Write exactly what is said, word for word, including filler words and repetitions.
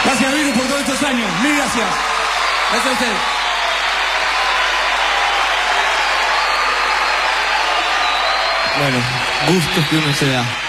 Gracias, Virus, por todos estos años. Mil gracias. Gracias a ustedes. Bueno, gustos que uno se da.